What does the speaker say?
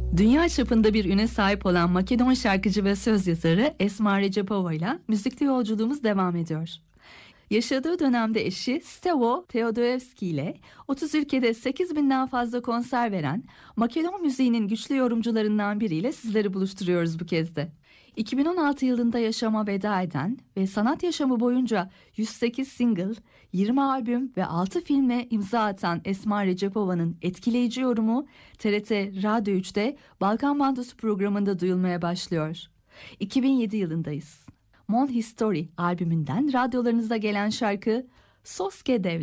Dünya çapında bir üne sahip olan Makedon şarkıcı ve söz yazarı Esma Recepova ile müzikli yolculuğumuz devam ediyor. Yaşadığı dönemde eşi Stevo Teodoevski ile 30 ülkede 8.000'den fazla konser veren Makedon müziğinin güçlü yorumcularından biriyle sizleri buluşturuyoruz bu kez de. 2016 yılında yaşama veda eden ve sanat yaşamı boyunca 108 single, 20 albüm ve 6 filme imza atan Esma Recepova'nın etkileyici yorumu TRT Radyo 3'te Balkan Bandosu programında duyulmaya başlıyor. 2007 yılındayız. Mon History albümünden radyolarınıza gelen şarkı Soske Devlet.